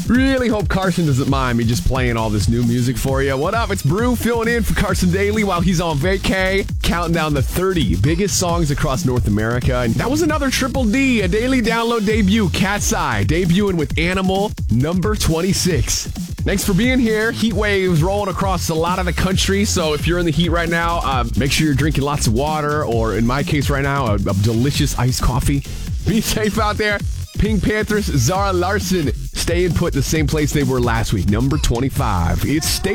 Really hope Carson doesn't mind me just playing all this new music for you. What up? It's Brew filling in for Carson Daly while he's on vacay, counting down the 30 biggest songs across North America. And that was another Triple D, a daily download debut, Cat's Eye, debuting with Animal, number 26. Thanks for being here. Heat waves rolling across a lot of the country, so if you're in the heat right now, make sure you're drinking lots of water, or in my case right now, a delicious iced coffee. Be safe out there. Pink Panthers, Zara Larson, staying put the same place they were last week, number 25. It's